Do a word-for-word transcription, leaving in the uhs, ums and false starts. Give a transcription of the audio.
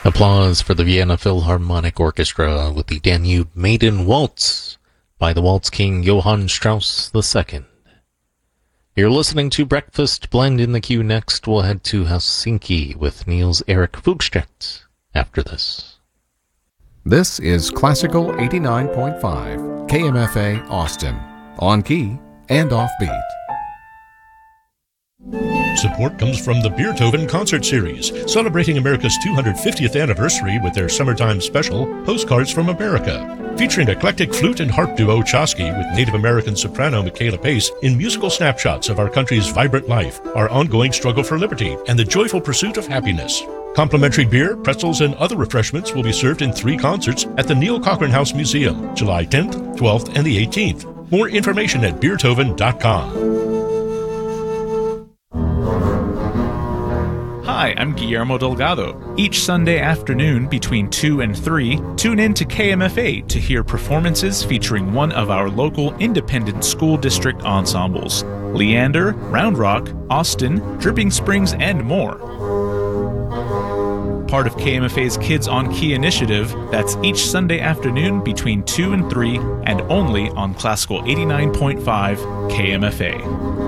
Applause for the Vienna Philharmonic Orchestra with the Danube Maiden Waltz by the Waltz King Johann Strauss the Second. You're listening to Breakfast Blend. In the queue next, we'll head to Helsinki with Niels Erik Fugstedt after this. This is Classical eighty-nine point five, K M F A Austin, on key and offbeat. Support comes from the Beethoven Concert Series, celebrating America's two hundred fiftieth anniversary with their summertime special, Postcards from America, featuring eclectic flute and harp duo Chosky with Native American soprano Michaela Pace in musical snapshots of our country's vibrant life, our ongoing struggle for liberty, and the joyful pursuit of happiness. Complimentary beer, pretzels, and other refreshments will be served in three concerts at the Neil Cochran House Museum, July tenth, twelfth, and the eighteenth. More information at beethoven dot com. Hi, I'm Guillermo Delgado. Each Sunday afternoon between two and three, tune in to K M F A to hear performances featuring one of our local independent school district ensembles, Leander, Round Rock, Austin, Dripping Springs, and more. Part of K M F A's Kids on Key initiative, that's each Sunday afternoon between two and three, and only on Classical eighty-nine point five K M F A.